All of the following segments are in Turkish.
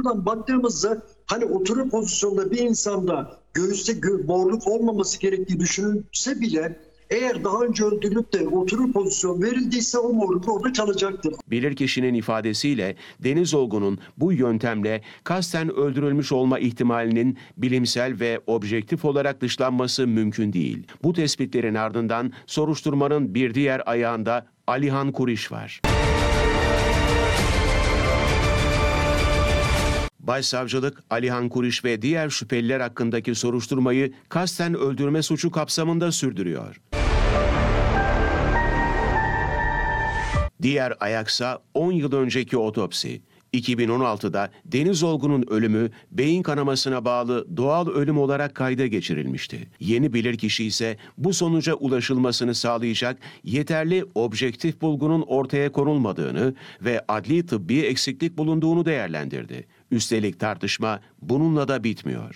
buradan baktığımızda hani oturur pozisyonda bir insanda göğüste boğruluk olmaması gerektiği düşünülse bile eğer daha önce öldürülüp de oturur pozisyon verildiyse o morluk orada kalacaktır. Bilirkişinin ifadesiyle Deniz Olgun'un bu yöntemle kasten öldürülmüş olma ihtimalinin bilimsel ve objektif olarak dışlanması mümkün değil. Bu tespitlerin ardından soruşturmanın bir diğer ayağında Alihan Kuriş var. Başsavcılık, Alihan Kuriş ve diğer şüpheliler hakkındaki soruşturmayı kasten öldürme suçu kapsamında sürdürüyor. Diğer ayaksa 10 yıl önceki otopsi. 2016'da Deniz Olgun'un ölümü beyin kanamasına bağlı doğal ölüm olarak kayda geçirilmişti. Yeni bilirkişi ise bu sonuca ulaşılmasını sağlayacak yeterli objektif bulgunun ortaya konulmadığını ve adli tıbbi eksiklik bulunduğunu değerlendirdi. Üstelik tartışma bununla da bitmiyor.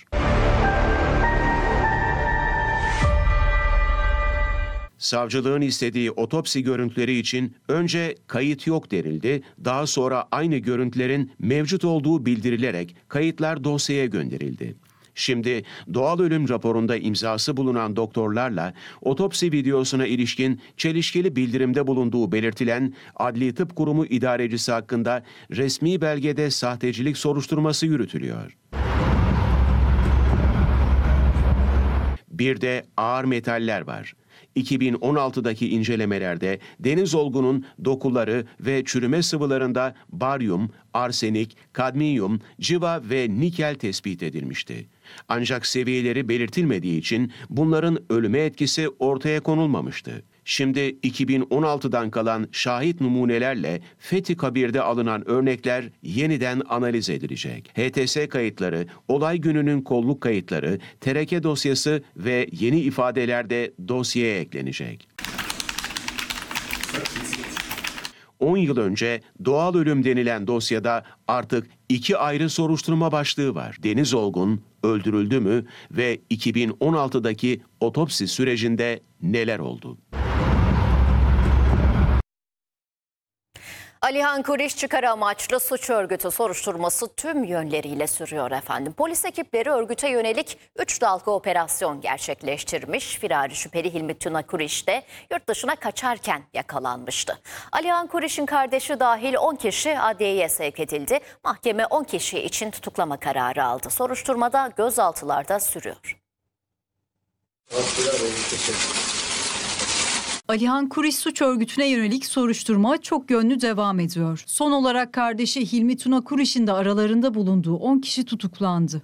Savcılığın istediği otopsi görüntüleri için önce kayıt yok denildi, daha sonra aynı görüntülerin mevcut olduğu bildirilerek kayıtlar dosyaya gönderildi. Şimdi doğal ölüm raporunda imzası bulunan doktorlarla otopsi videosuna ilişkin çelişkili bildirimde bulunduğu belirtilen Adli Tıp Kurumu idarecisi hakkında resmi belgede sahtecilik soruşturması yürütülüyor. Bir de ağır metaller var. 2016'daki incelemelerde Deniz Olgun'un dokuları ve çürüme sıvılarında baryum, arsenik, kadmiyum, civa ve nikel tespit edilmişti. Ancak seviyeleri belirtilmediği için bunların ölüme etkisi ortaya konulmamıştı. Şimdi 2016'dan kalan şahit numunelerle Fethi Kabir'de alınan örnekler yeniden analiz edilecek. HTS kayıtları, olay gününün kolluk kayıtları, tereke dosyası ve yeni ifadeler de dosyaya eklenecek. 10 yıl önce doğal ölüm denilen dosyada artık 2 ayrı soruşturma başlığı var. Deniz Olgun öldürüldü mü ve 2016'daki otopsi sürecinde neler oldu? Alihan Kuriş çıkar amaçlı suç örgütü soruşturması tüm yönleriyle sürüyor efendim. Polis ekipleri örgüte yönelik 3 dalga operasyon gerçekleştirmiş. Firari şüpheli Hilmi Tuna Kuriş de yurt dışına kaçarken yakalanmıştı. Alihan Kuriş'in kardeşi dahil 10 kişi adliyeye sevk edildi. Mahkeme 10 kişi için tutuklama kararı aldı. Soruşturmada gözaltılarda sürüyor. Alihan Kuriş suç örgütüne yönelik soruşturma çok yönlü devam ediyor. Son olarak kardeşi Hilmi Tuna Kuriş'in de aralarında bulunduğu 10 kişi tutuklandı.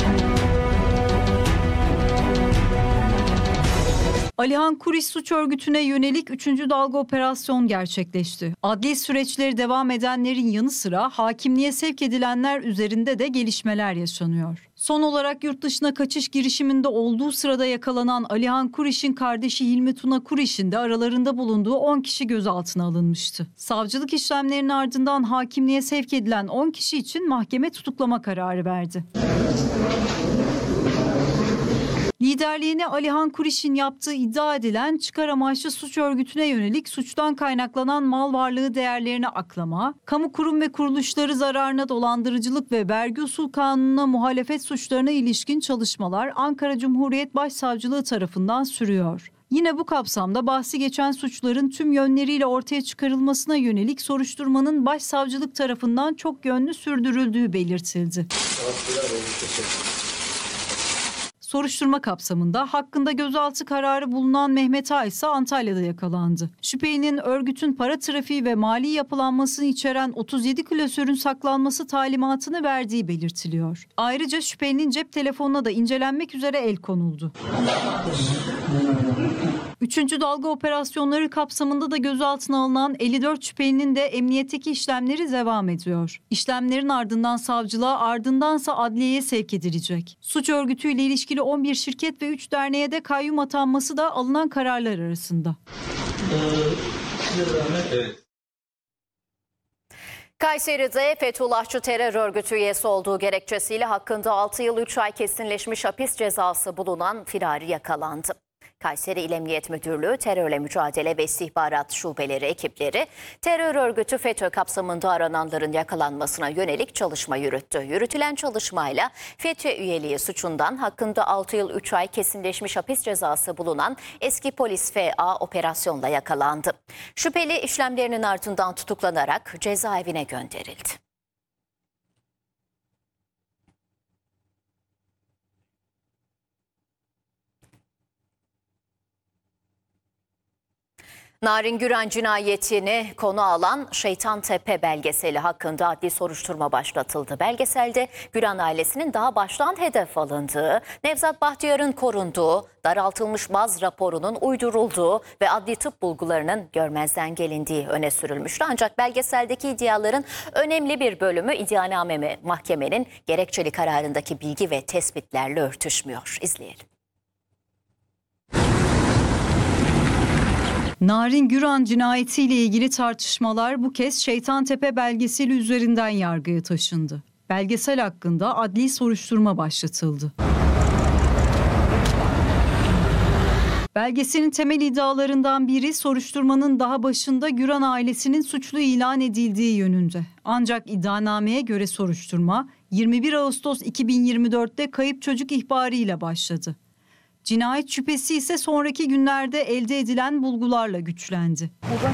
Alihan Kuriş suç örgütüne yönelik 3. dalga operasyon gerçekleşti. Adli süreçleri devam edenlerin yanı sıra hakimliğe sevk edilenler üzerinde de gelişmeler yaşanıyor. Son olarak yurt dışına kaçış girişiminde olduğu sırada yakalanan Alihan Kuriş'in kardeşi Hilmi Tuna Kuriş'in de aralarında bulunduğu 10 kişi gözaltına alınmıştı. Savcılık işlemlerinin ardından hakimliğe sevk edilen 10 kişi için mahkeme tutuklama kararı verdi. Liderliğini Alihan Kuriş'in yaptığı iddia edilen çıkar amaçlı suç örgütüne yönelik suçtan kaynaklanan mal varlığı değerlerine aklama, kamu kurum ve kuruluşları zararına dolandırıcılık ve vergi usul kanununa muhalefet suçlarına ilişkin çalışmalar Ankara Cumhuriyet Başsavcılığı tarafından sürüyor. Yine bu kapsamda bahsi geçen suçların tüm yönleriyle ortaya çıkarılmasına yönelik soruşturmanın başsavcılık tarafından çok yönlü sürdürüldüğü belirtildi. Soruşturma kapsamında hakkında gözaltı kararı bulunan Mehmet A ise Antalya'da yakalandı. Şüphelinin örgütün para trafiği ve mali yapılanmasını içeren 37 klasörün saklanması talimatını verdiği belirtiliyor. Ayrıca şüphelinin cep telefonuna da incelenmek üzere el konuldu. 3. dalga operasyonları kapsamında da gözaltına alınan 54 şüphelinin de emniyetteki işlemleri devam ediyor. İşlemlerin ardından savcılığa, ardındansa adliyeye sevk edilecek. Suç örgütüyle ilişkili 11 şirket ve 3 derneğe de kayyum atanması da alınan kararlar arasında. Kayseri'de Fethullahçı terör örgütü üyesi olduğu gerekçesiyle hakkında 6 yıl 3 ay kesinleşmiş hapis cezası bulunan firari yakalandı. Kayseri İl Emniyet Müdürlüğü Terörle Mücadele ve İstihbarat Şubeleri ekipleri terör örgütü FETÖ kapsamında arananların yakalanmasına yönelik çalışma yürüttü. Yürütülen çalışmayla FETÖ üyeliği suçundan hakkında 6 yıl 3 ay kesinleşmiş hapis cezası bulunan eski polis FA operasyonla yakalandı. Şüpheli işlemlerinin ardından tutuklanarak cezaevine gönderildi. Narin Güran cinayetini konu alan Şeytantepe belgeseli hakkında adli soruşturma başlatıldı. Belgeselde Güran ailesinin daha baştan hedef alındığı, Nevzat Bahtiyar'ın korunduğu, daraltılmış baz raporunun uydurulduğu ve adli tıp bulgularının görmezden gelindiği öne sürülmüştü. Ancak belgeseldeki iddiaların önemli bir bölümü iddianame mahkemenin gerekçeli kararındaki bilgi ve tespitlerle örtüşmüyor. İzleyelim. Narin Güran cinayetiyle ilgili tartışmalar bu kez Şeytantepe belgeseli üzerinden yargıya taşındı. Belgesel hakkında adli soruşturma başlatıldı. Belgeselin temel iddialarından biri soruşturmanın daha başında Güran ailesinin suçlu ilan edildiği yönünde. Ancak iddianameye göre soruşturma 21 Ağustos 2024'te kayıp çocuk ihbarıyla başladı. Cinayet şüphesi ise sonraki günlerde elde edilen bulgularla güçlendi.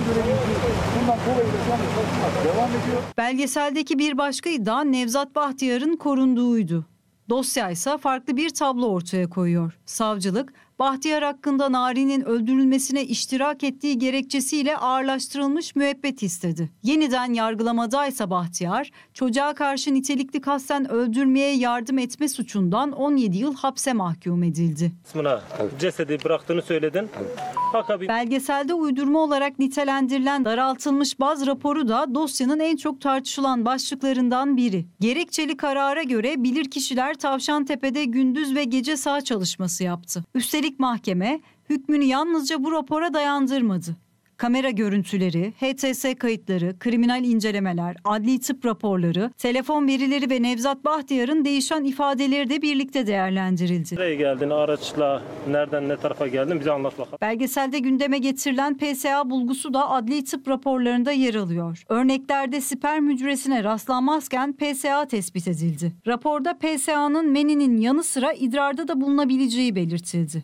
Belgeseldeki bir başka iddia Nevzat Bahtiyar'ın korunduğuydu. Dosya ise farklı bir tablo ortaya koyuyor. Savcılık, Bahtiyar hakkında Narin'in öldürülmesine iştirak ettiği gerekçesiyle ağırlaştırılmış müebbet istedi. Yeniden yargılamadaysa Bahtiyar, çocuğa karşı nitelikli kasten öldürmeye yardım etme suçundan 17 yıl hapse mahkum edildi. Cesedi bıraktığını söyledin. Belgeselde uydurma olarak nitelendirilen daraltılmış baz raporu da dosyanın en çok tartışılan başlıklarından biri. Gerekçeli karara göre bilirkişiler Tavşantepe'de gündüz ve gece saha çalışması yaptı. Üstelik mahkeme hükmünü yalnızca bu rapora dayandırmadı. Kamera görüntüleri, HTS kayıtları, kriminal incelemeler, adli tıp raporları, telefon verileri ve Nevzat Bahtiyar'ın değişen ifadeleri de birlikte değerlendirildi. Nereye geldin, araçla nereden ne tarafa geldin bize anlat bakalım. Belgeselde gündeme getirilen PSA bulgusu da adli tıp raporlarında yer alıyor. Örneklerde sperm hücresine rastlanmazken PSA tespit edildi. Raporda PSA'nın meninin yanı sıra idrarda da bulunabileceği belirtildi.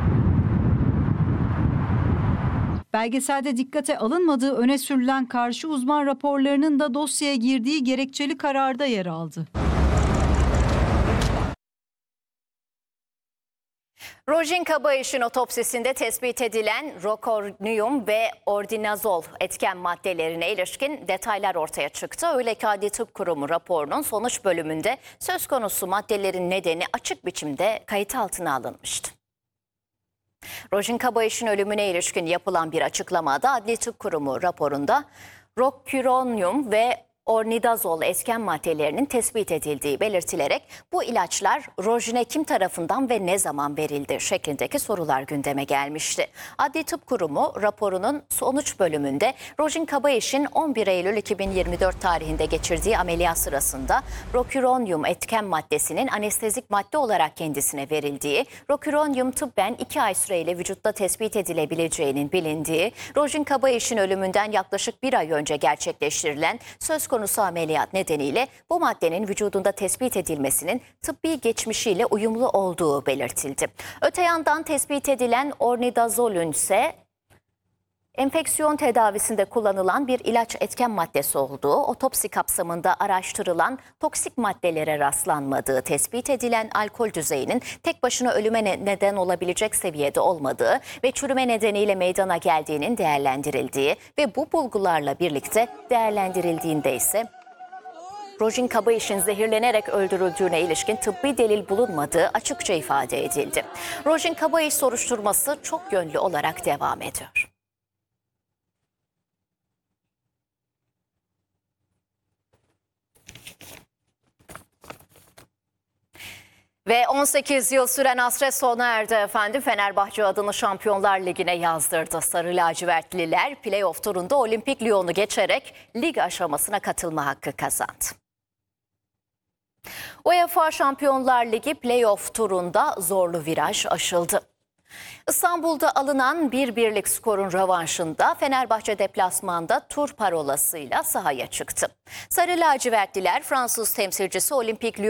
Belgeselde dikkate alınmadığı öne sürülen karşı uzman raporlarının da dosyaya girdiği gerekçeli kararda yer aldı. Rojin Kabayiş'in otopsisinde tespit edilen rokorniyum ve ordinazol etken maddelerine ilişkin detaylar ortaya çıktı. Öyle ki Adli Tıp Kurumu raporunun sonuç bölümünde söz konusu maddelerin nedeni açık biçimde kayıt altına alınmıştı. Rojin Kabayiş'in ölümüne ilişkin yapılan bir açıklamada Adli Tıp Kurumu raporunda roküronyum ve ornidazol etken maddelerinin tespit edildiği belirtilerek bu ilaçlar Rojin'e kim tarafından ve ne zaman verildi şeklindeki sorular gündeme gelmişti. Adli Tıp Kurumu raporunun sonuç bölümünde Rojin Kabayiş'in 11 Eylül 2024 tarihinde geçirdiği ameliyat sırasında roküronyum etken maddesinin anestezik madde olarak kendisine verildiği, roküronyum tıbben 2 ay süreyle vücutta tespit edilebileceğinin bilindiği, Rojin Kabayiş'in ölümünden yaklaşık 1 ay önce gerçekleştirilen söz konusu ameliyat nedeniyle bu maddenin vücudunda tespit edilmesinin tıbbi geçmişiyle uyumlu olduğu belirtildi. Öte yandan tespit edilen ornidazolün ise enfeksiyon tedavisinde kullanılan bir ilaç etken maddesi olduğu, otopsi kapsamında araştırılan toksik maddelere rastlanmadığı, tespit edilen alkol düzeyinin tek başına ölüme neden olabilecek seviyede olmadığı ve çürüme nedeniyle meydana geldiğinin değerlendirildiği ve bu bulgularla birlikte değerlendirildiğinde ise Rojin Kabayiş'in zehirlenerek öldürüldüğüne ilişkin tıbbi delil bulunmadığı açıkça ifade edildi. Rojin Kabayiş soruşturması çok yönlü olarak devam ediyor. Ve 18 yıl süren hasret sona erdi efendim. Fenerbahçe adını Şampiyonlar Ligi'ne yazdırdı. Sarı lacivertliler play-off turunda Olimpik Lyon'u geçerek lig aşamasına katılma hakkı kazandı. UEFA Şampiyonlar Ligi play-off turunda zorlu viraj aşıldı. İstanbul'da alınan 1-1'lik skorun rövanşında Fenerbahçe deplasmanda tur parolasıyla sahaya çıktı. Sarı lacivertliler Fransız temsilcisi Olimpik Lyon